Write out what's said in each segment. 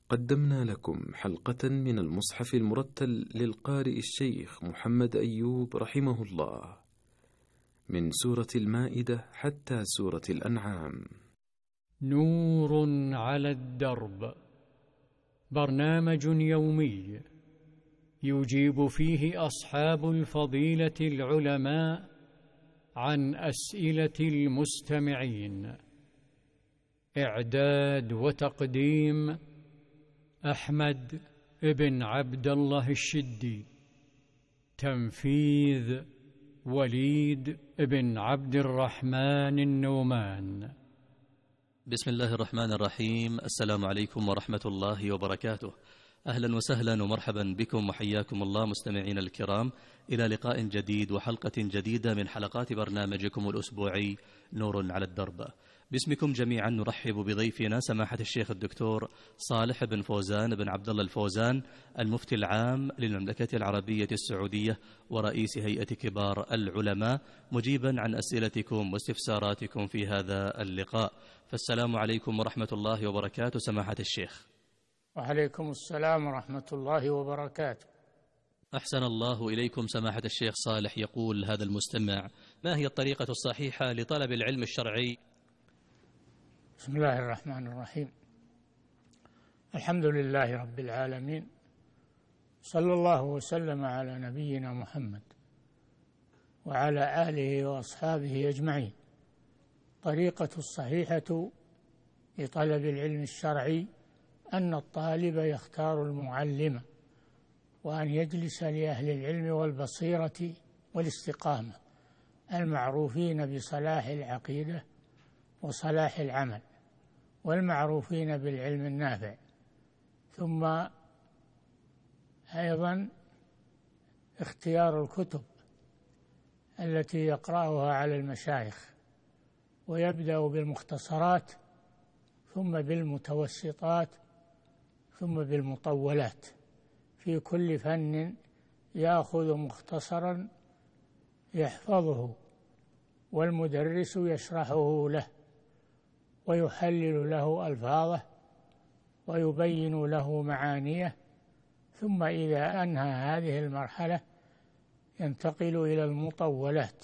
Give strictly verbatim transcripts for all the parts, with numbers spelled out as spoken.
قدمنا لكم حلقة من المصحف المرتل للقارئ الشيخ محمد أيوب رحمه الله، من سورة المائدة حتى سورة الأنعام. نور على الدرب، برنامج يومي يجيب فيه أصحاب الفضيلة العلماء عن أسئلة المستمعين. إعداد وتقديم أحمد بن عبد الله الشدي. تنفيذ وليد بن عبد الرحمن النومان. بسم الله الرحمن الرحيم. السلام عليكم ورحمة الله وبركاته. أهلا وسهلا ومرحبا بكم وحياكم الله مستمعين الكرام إلى لقاء جديد وحلقة جديدة من حلقات برنامجكم الأسبوعي نور على الدرب. باسمكم جميعا نرحب بضيفنا سماحة الشيخ الدكتور صالح بن فوزان بن عبد الله الفوزان، المفتي العام للمملكة العربية السعودية ورئيس هيئة كبار العلماء، مجيبا عن أسئلتكم واستفساراتكم في هذا اللقاء. فالسلام عليكم ورحمة الله وبركاته سماحة الشيخ. وعليكم السلام ورحمة الله وبركاته. أحسن الله إليكم سماحة الشيخ صالح. يقول هذا المستمع: ما هي الطريقة الصحيحة لطلب العلم الشرعي؟ بسم الله الرحمن الرحيم. الحمد لله رب العالمين، صلى الله وسلم على نبينا محمد وعلى آله وأصحابه أجمعين. طريقة الصحيحة لطلب العلم الشرعي أن الطالب يختار المعلم، وأن يجلس لأهل العلم والبصيرة والاستقامة المعروفين بصلاح العقيدة وصلاح العمل والمعروفين بالعلم النافع. ثم أيضا اختيار الكتب التي يقرأها على المشايخ، ويبدأ بالمختصرات ثم بالمتوسطات ثم بالمطولات. في كل فن يأخذ مختصرا يحفظه، والمدرس يشرحه له ويحلل له ألفاظه ويبين له معانيه. ثم إذا أنهى هذه المرحلة ينتقل إلى المطولات.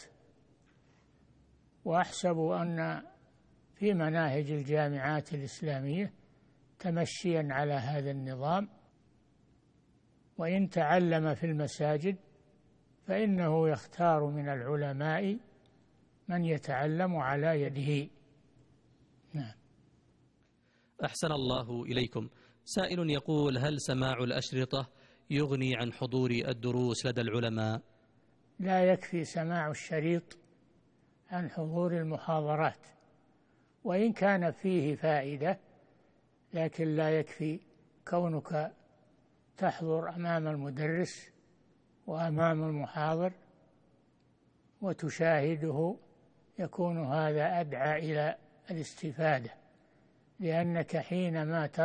وأحسب أن في مناهج الجامعات الإسلامية تمشيا على هذا النظام، وإن تعلم في المساجد فإنه يختار من العلماء من يتعلم على يده. نعم. أحسن الله إليكم. سائل يقول: هل سماع الأشرطة يغني عن حضور الدروس لدى العلماء؟ لا يكفي سماع الشريط عن حضور المحاضرات، وإن كان فيه فائدة، لكن لا يكفي كونك تحضر أمام المدرس وأمام المحاضر وتشاهده. يكون هذا أدعى إلى الاستفادة، لأنك حينما ترى